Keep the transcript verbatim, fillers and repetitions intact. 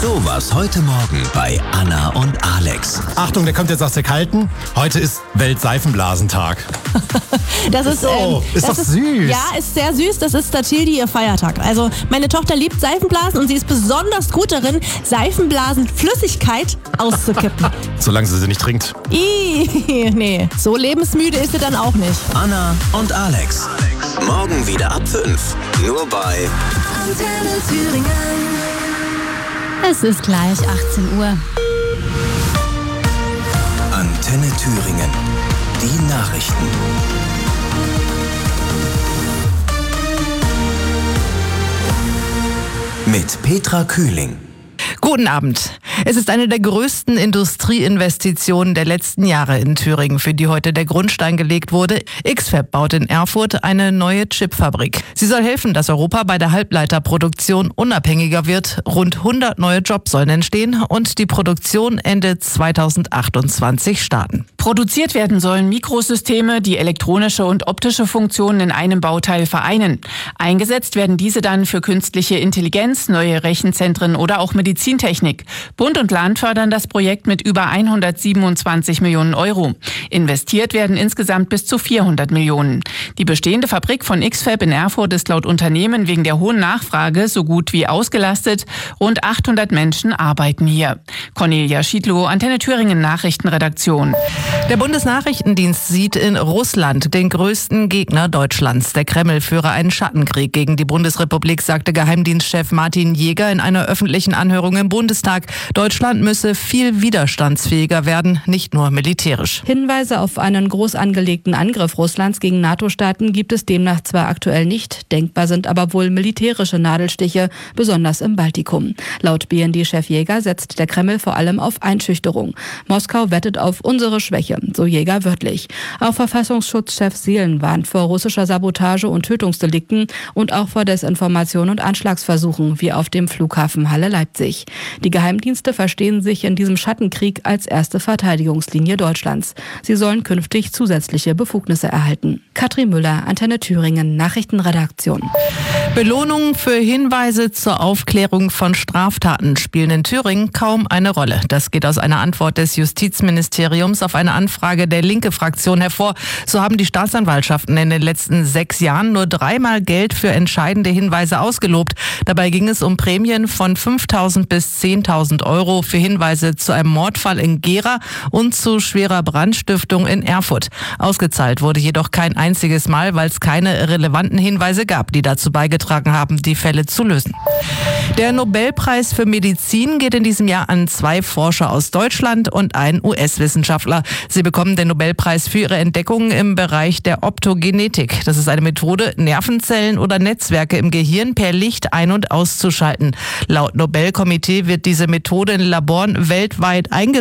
Sowas heute Morgen bei Anna und Alex. Achtung, der kommt jetzt aus der Kalten. Heute ist Weltseifenblasentag. Das ist, so, ähm, ist das doch ist, süß. Ja, ist sehr süß. Das ist Statildi, ihr Feiertag. Also meine Tochter liebt Seifenblasen und sie ist besonders gut darin, Seifenblasenflüssigkeit auszukippen. Solange sie sie nicht trinkt. Ih, nee, so lebensmüde ist sie dann auch nicht. Anna und Alex. Morgen wieder ab fünf. Nur bei Antenne Thüringen. Es ist gleich achtzehn Uhr. Antenne Thüringen. Die Nachrichten. Mit Petra Kühling. Guten Abend. Es ist eine der größten Industrieinvestitionen der letzten Jahre in Thüringen, für die heute der Grundstein gelegt wurde. X-Fab baut in Erfurt eine neue Chipfabrik. Sie soll helfen, dass Europa bei der Halbleiterproduktion unabhängiger wird. Rund hundert neue Jobs sollen entstehen und die Produktion Ende zweitausendachtundzwanzig starten. Produziert werden sollen Mikrosysteme, die elektronische und optische Funktionen in einem Bauteil vereinen. Eingesetzt werden diese dann für künstliche Intelligenz, neue Rechenzentren oder auch Medizintechnik. Bund und Land fördern das Projekt mit über hundertsiebenundzwanzig Millionen Euro. Investiert werden insgesamt bis zu vierhundert Millionen. Die bestehende Fabrik von X-Fab in Erfurt ist laut Unternehmen wegen der hohen Nachfrage so gut wie ausgelastet. Rund achthundert Menschen arbeiten hier. Cornelia Schiedlow, Antenne Thüringen Nachrichtenredaktion. Der Bundesnachrichtendienst sieht in Russland den größten Gegner Deutschlands. Der Kreml führe einen Schattenkrieg gegen die Bundesrepublik, sagte Geheimdienstchef Martin Jäger in einer öffentlichen Anhörung im Bundestag. Deutschland müsse viel widerstandsfähiger werden, nicht nur militärisch. Hinweise auf einen groß angelegten Angriff Russlands gegen NATO-Staaten gibt es demnach zwar aktuell nicht, denkbar sind aber wohl militärische Nadelstiche, besonders im Baltikum. Laut B N D-Chef Jäger setzt der Kreml vor allem auf Einschüchterung. Moskau wettet auf unsere Schwäche, so Jäger wörtlich. Auch Verfassungsschutzchef Seelen warnt vor russischer Sabotage und Tötungsdelikten und auch vor Desinformation und Anschlagsversuchen, wie auf dem Flughafen Halle-Leipzig. Die Geheimdienste verstehen sich in diesem Schattenkrieg als erste Verteidigungslinie Deutschlands. Sie sollen künftig zusätzliche Befugnisse erhalten. Katrin Müller, Antenne Thüringen, Nachrichtenredaktion. Belohnungen für Hinweise zur Aufklärung von Straftaten spielen in Thüringen kaum eine Rolle. Das geht aus einer Antwort des Justizministeriums auf eine Anfrage der Linke-Fraktion hervor. So haben die Staatsanwaltschaften in den letzten sechs Jahren nur dreimal Geld für entscheidende Hinweise ausgelobt. Dabei ging es um Prämien von fünftausend bis zehntausend Euro für Hinweise zu einem Mordfall in Gera und zu schwerer Brandstiftung in Erfurt. Ausgezahlt wurde jedoch kein einziges Mal, weil es keine relevanten Hinweise gab, die dazu beigetragen haben, die Fälle zu lösen. Der Nobelpreis für Medizin geht in diesem Jahr an zwei Forscher aus Deutschland und einen U S-Wissenschaftler. Sie bekommen den Nobelpreis für ihre Entdeckungen im Bereich der Optogenetik. Das ist eine Methode, Nervenzellen oder Netzwerke im Gehirn per Licht ein- und auszuschalten. Laut Nobelkomitee wird diese Methode in Laboren weltweit eingesetzt.